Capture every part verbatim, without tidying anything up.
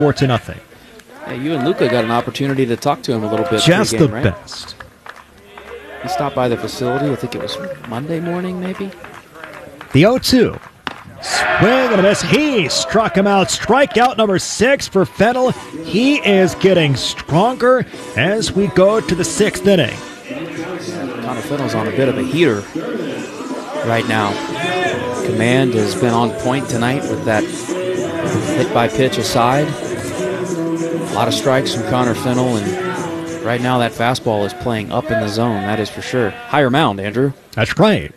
four to nothing. Yeah, you and Luca got an opportunity to talk to him a little bit. Just pre-game, the right? best. He stopped by the facility. I think it was Monday morning, maybe. The oh two. Swing and a miss. He struck him out. Strikeout number six for Fennell. He is getting stronger as we go to the sixth inning. Connor Fennell's on a bit of a heater right now. Command has been on point tonight with that hit by pitch aside. A lot of strikes from Connor Fennell, and right now that fastball is playing up in the zone, that is for sure. Higher mound, Andrew. That's right.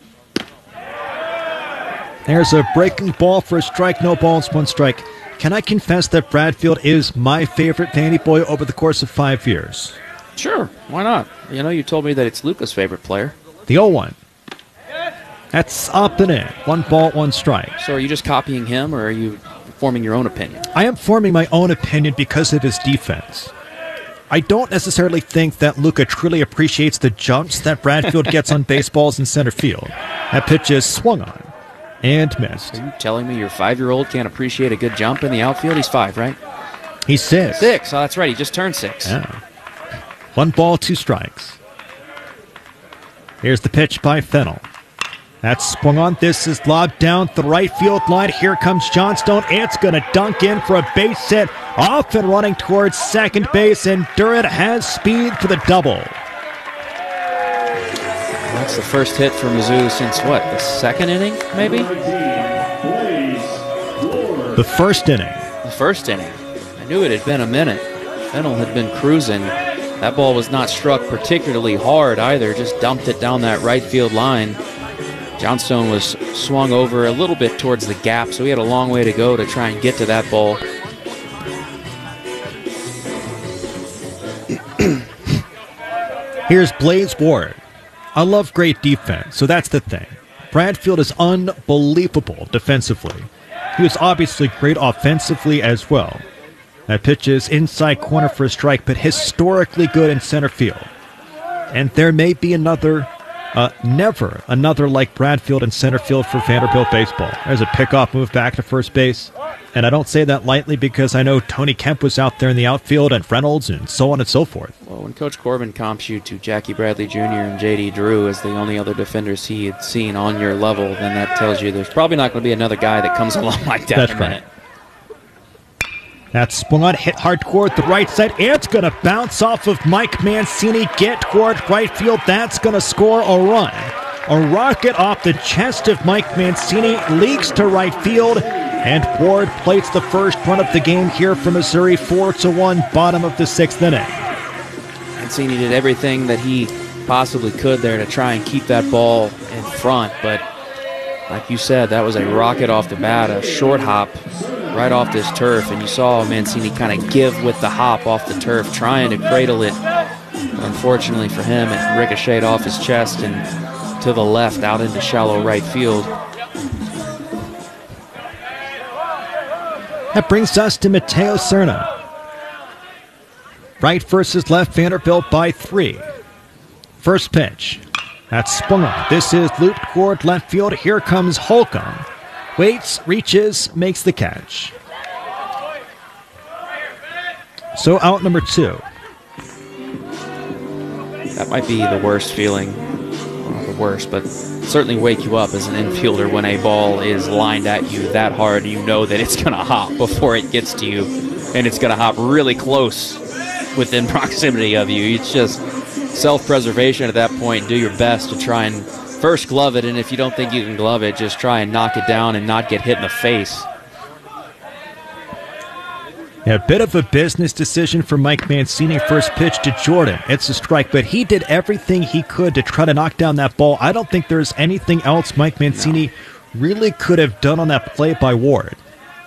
There's a breaking ball for a strike, no balls, one strike. Can I confess that Bradfield is my favorite Vandy boy over the course of five years? Sure, why not? You know, you told me that it's Luca's favorite player. The oh one. That's up and in. One ball, one strike. So are you just copying him, or are you forming your own opinion? I am forming my own opinion because of his defense. I don't necessarily think that Luca truly appreciates the jumps that Bradfield gets on baseballs in center field. That pitch is swung on and missed. Are you telling me your five-year-old can't appreciate a good jump in the outfield? He's five, right? He's six. Six. Oh, that's right. He just turned six. Yeah. One ball, two strikes. Here's the pitch by Fennell. That's swung on. This is lobbed down the right field line. Here comes Johnstone. It's going to dunk in for a base hit. Off and running towards second base, and Durrett has speed for the double. That's the first hit for Mizzou since what, the second inning, maybe? The first inning. The first inning. I knew it had been a minute. Fennell had been cruising. That ball was not struck particularly hard either, just dumped it down that right field line. Johnstone was swung over a little bit towards the gap, so he had a long way to go to try and get to that ball. Here's Blaze Ward. I love great defense, so that's the thing. Bradfield is unbelievable defensively. He was obviously great offensively as well. That pitch is inside corner for a strike, but historically good in center field. And there may be another, uh, never another like Bradfield in center field for Vanderbilt baseball. There's a pickoff move back to first base. And I don't say that lightly because I know Tony Kemp was out there in the outfield and Reynolds and so on and so forth. Well, when Coach Corbin comps you to Jackie Bradley Junior and J D Drew as the only other defenders he had seen on your level, then that tells you there's probably not going to be another guy that comes along like that That's in a minute. Right. That's swung on, hit hardcore at the right side. It's going to bounce off of Mike Mancini, get toward right field. That's going to score a run. A rocket off the chest of Mike Mancini leaks to right field. And Ward plates the first run of the game here for Missouri, four to one, bottom of the sixth inning. Mancini did everything that he possibly could there to try and keep that ball in front, but like you said, that was a rocket off the bat, a short hop right off this turf, and you saw Mancini kind of give with the hop off the turf, trying to cradle it. Unfortunately for him, it ricocheted off his chest and to the left out into shallow right field. That brings us to Mateo Serna. Right versus left, Vanderbilt by three. First pitch. That's swung on. This is looped toward left field. Here comes Holcomb. Waits, reaches, makes the catch. So out number two. That might be the worst feeling. Well, the worst, but certainly wake you up as an infielder when a ball is lined at you that hard. You know that it's going to hop before it gets to you, and it's going to hop really close within proximity of you. It's just self-preservation at that point. Do your best to try and first glove it, and if you don't think you can glove it, just try and knock it down and not get hit in the face. Yeah, a bit of a business decision for Mike Mancini. First pitch to Jordan. It's a strike, but he did everything he could to try to knock down that ball. I don't think there's anything else Mike Mancini no. really could have done on that play by Ward.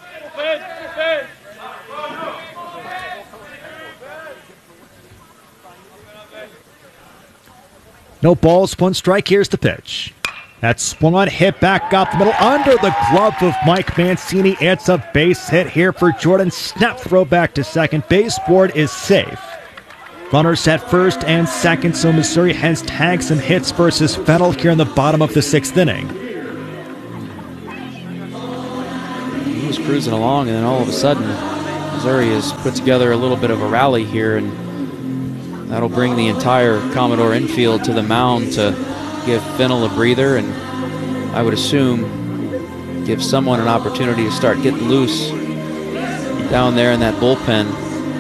No balls, one strike. Here's the pitch. That swung on, hit back out the middle, under the glove of Mike Mancini. It's a base hit here for Jordan. Snap throw back to second base. Ward is safe. Runners at first and second, so Missouri has tagged some hits versus Fennell here in the bottom of the sixth inning. He was cruising along, and then all of a sudden, his Missouri has put together a little bit of a rally here, and that'll bring the entire Commodore infield to the mound to give Fennell a breather, and I would assume give someone an opportunity to start getting loose down there in that bullpen.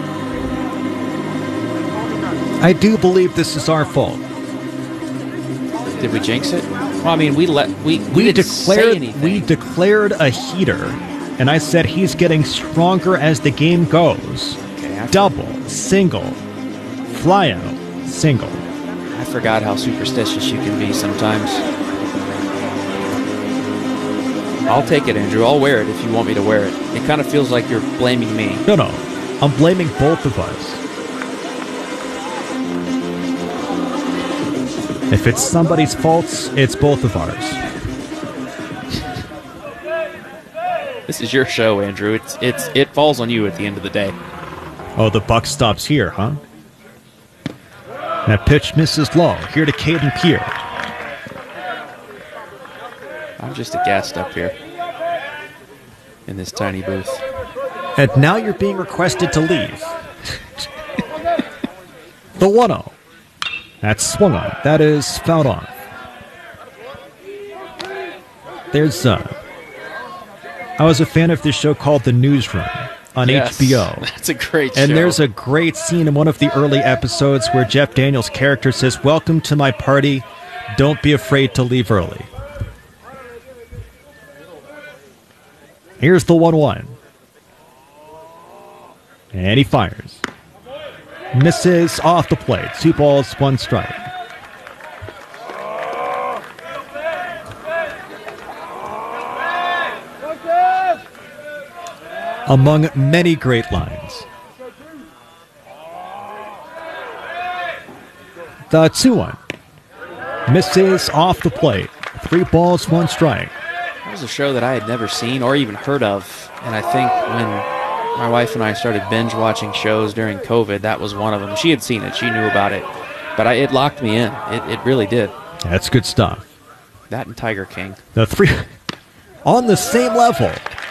I do believe this is our fault. Did we jinx it? Well, I mean, we let we we, We didn't say declared anything. we declared a heater, and I said he's getting stronger as the game goes. Okay, I, Double, single, fly out, single. I forgot how superstitious you can be sometimes. I'll take it, Andrew. I'll wear it if you want me to wear it. It kind of feels like you're blaming me. No, no, I'm blaming both of us. If it's somebody's faults, it's both of ours. This is your show, Andrew. It's it's it falls on you at the end of the day. Oh, the buck stops here, huh? That pitch misses low. Here to Caden Pierre. I'm just a guest up here in this tiny booth. And now you're being requested to leave. The one oh. That's swung on. That is fouled off. There's, uh... I was a fan of this show called The Newsroom on Yes, H B O. That's a great show. And there's a great scene in one of the early episodes where Jeff Daniels' character says, "Welcome to my party. Don't be afraid to leave early." Here's the one one. And he fires. Misses off the plate. Two balls, one strike. Among many great lines. The two one. Misses off the plate. Three balls, one strike. That was a show that I had never seen or even heard of. And I think when my wife and I started binge watching shows during COVID, that was one of them. She had seen it. She knew about it. But I, it locked me in. It, it really did. That's good stuff. That and Tiger King. The three on the same level.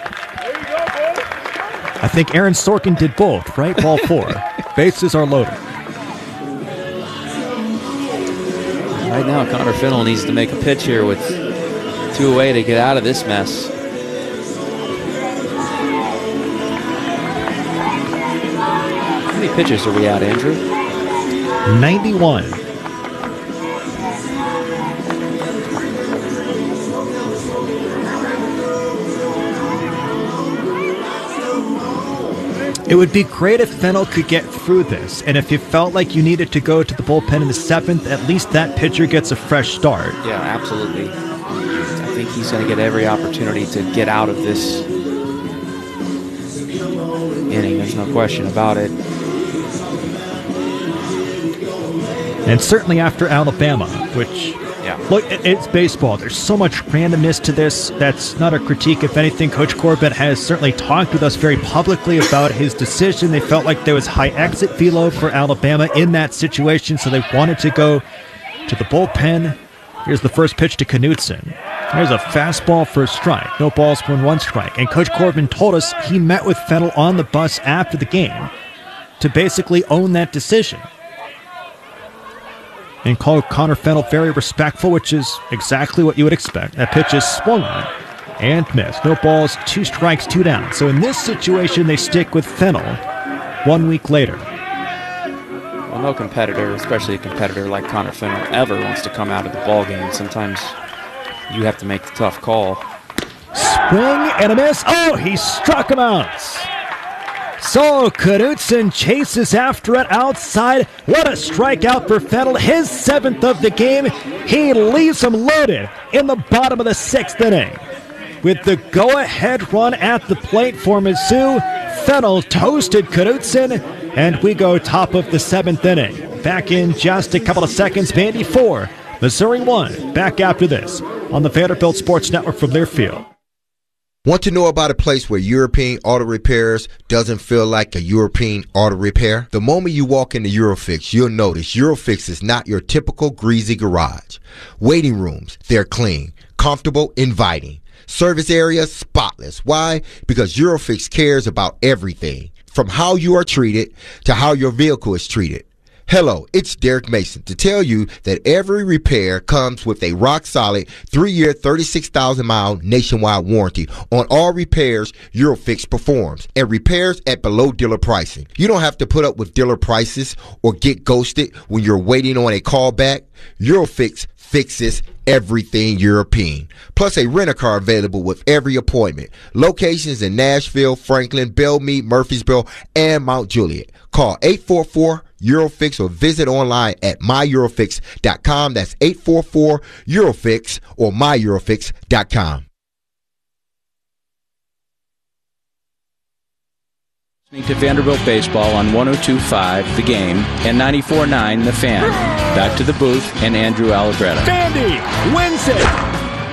I think Aaron Sorkin did both, right? Ball four. Bases are loaded. Right now, Connor Fennell needs to make a pitch here with two away to get out of this mess. How many pitches are we at, Andrew? ninety-one. It would be great if Fennell could get through this, and if you felt like you needed to go to the bullpen in the seventh, at least that pitcher gets a fresh start. Yeah, absolutely. I think he's going to get every opportunity to get out of this inning. There's no question about it. And certainly after Alabama, which, Yeah. look, it- it's baseball. There's so much randomness to this. That's not a critique. If anything, Coach Corbett has certainly talked with us very publicly about his decision. They felt like there was high exit velo for Alabama in that situation, so they wanted to go to the bullpen. Here's the first pitch to Knutson. There's a fastball for a strike. No balls, one one strike. And Coach Corbin told us he met with Fennell on the bus after the game to basically own that decision. And called Connor Fennell very respectful, which is exactly what you would expect. That pitch is swung on and missed. No balls, two strikes, two down. So in this situation, they stick with Fennell one week later. Well, no competitor, especially a competitor like Connor Fennell, ever wants to come out of the ballgame. Sometimes you have to make the tough call. Swing and a miss. Oh, he struck him out. So Knutson chases after it outside. What a strikeout for Fennell. His seventh of the game. He leaves him loaded in the bottom of the sixth inning. With the go-ahead run at the plate for Mizzou, Fennell toasted Knutson, and we go top of the seventh inning. Back in just a couple of seconds. Vandy four, Missouri one. Back after this on the Vanderbilt Sports Network from Learfield. Want to know about a place where European Auto Repairs doesn't feel like a European auto repair? The moment you walk into Eurofix, you'll notice Eurofix is not your typical greasy garage. Waiting rooms, they're clean, comfortable, inviting. Service areas, spotless. Why? Because Eurofix cares about everything. from how you are treated to how your vehicle is treated. Hello, it's Derek Mason to tell you that every repair comes with a rock-solid three-year, thirty-six thousand mile nationwide warranty on all repairs Eurofix performs, and repairs at below dealer pricing. You don't have to put up with dealer prices or get ghosted when you're waiting on a call back. Eurofix fixes everything European. Plus a rent-a-car available with every appointment. Locations in Nashville, Franklin, Belmead, Murfreesboro, and Mount Juliet. Call eight four four Eurofix or visit online at my eurofix dot com. That's eight four four Eurofix or my eurofix dot com. Listening to Vanderbilt Baseball on one oh two point five The Game and ninety-four point nine The Fan. Back to the booth and Andrew Allegretta. Vandy wins it!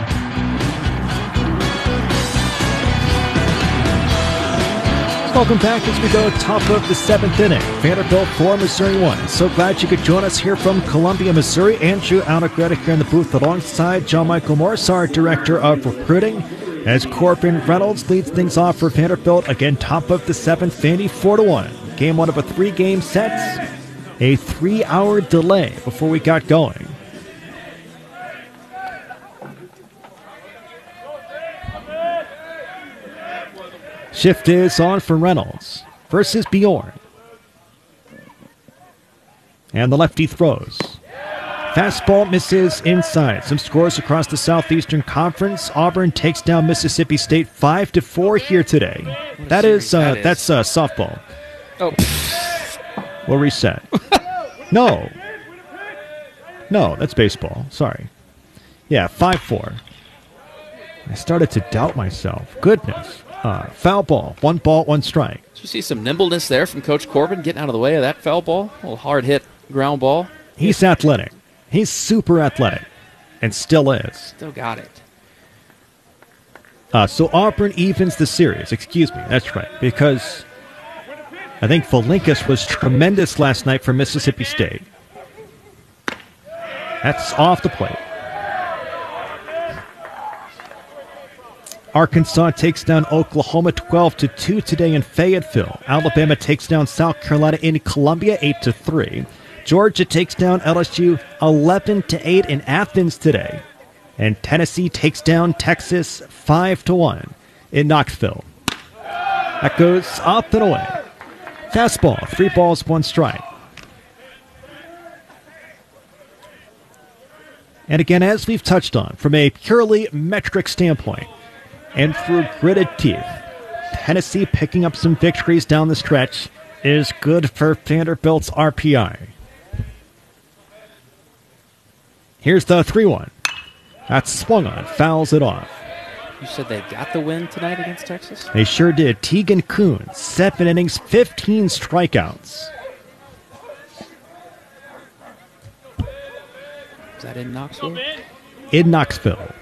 Welcome back as we go top of the seventh inning. Vanderbilt four, Missouri one. So glad you could join us here from Columbia, Missouri. Andrew Allegretta here in the booth alongside John Michael Morse, our Director of Recruiting, as Corbin Reynolds leads things off for Vanderbilt. Again, top of the seventh, Vandy four to one. Game one of a three-game set. A three-hour delay before we got going. Shift is on for Reynolds versus Bjorn. And the lefty throws. Fastball misses inside. Some scores across the Southeastern Conference. Auburn takes down Mississippi State five to four here today. That is, uh, that is. that's uh, softball. Oh. We'll reset. No. No, that's baseball. Sorry. Yeah, five four. I started to doubt myself. Goodness. Uh, foul ball. One ball, one strike. Did you see some nimbleness there from Coach Corbin getting out of the way of that foul ball? A little hard hit ground ball. He's athletic. He's super athletic. And still is. Still got it. Uh, so Auburn evens the series. Excuse me. That's right. Because I think Valinkas was tremendous last night for Mississippi State. That's off the plate. Arkansas takes down Oklahoma twelve to two today in Fayetteville. Alabama takes down South Carolina in Columbia eight to three. Georgia takes down L S U eleven to eight in Athens today. And Tennessee takes down Texas five to one in Knoxville. That goes up and away. Fastball, three balls, one strike. And again, as we've touched on, from a purely metric standpoint, and through gritted teeth, Tennessee picking up some victories down the stretch is good for Vanderbilt's R P I. Here's the three one. That's swung on, fouls it off. You said they got the win tonight against Texas? They sure did. Tegan Kuhn, seven innings, fifteen strikeouts. Is that in Knoxville? In Knoxville.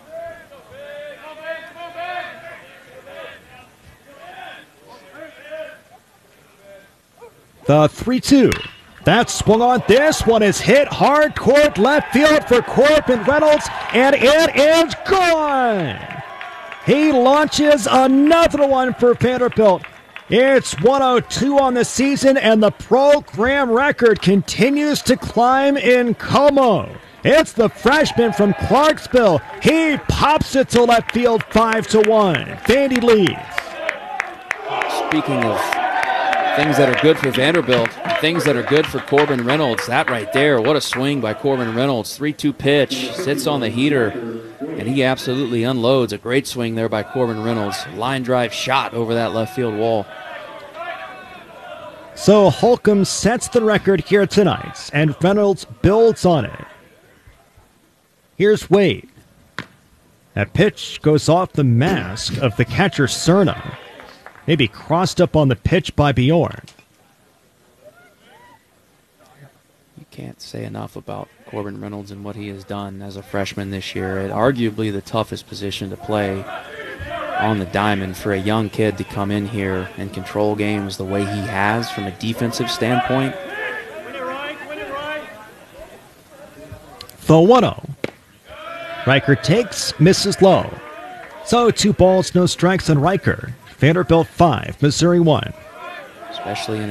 The three two. That's swung on. This one is hit hard toward left field for Corbin Reynolds, and it is gone. He launches another one for Vanderbilt. It's one oh two on the season, and the program record continues to climb in Como. It's the freshman from Clarksville. He pops it to left field, five to one. Vandy leads. Speaking of things that are good for Vanderbilt, things that are good for Corbin Reynolds, that right there, what a swing by Corbin Reynolds. three two pitch, sits on the heater, and he absolutely unloads. A great swing there by Corbin Reynolds. Line drive shot over that left field wall. So Holcomb sets the record here tonight, and Reynolds builds on it. Here's Wade. That pitch goes off the mask of the catcher Cerna. Maybe crossed up on the pitch by Bjorn. You can't say enough about Corbin Reynolds and what he has done as a freshman this year. At arguably the toughest position to play on the diamond for a young kid to come in here and control games the way he has from a defensive standpoint. The one oh. Riker takes, misses low. So two balls, no strikes on Riker. Vanderbilt five, Missouri one. especially in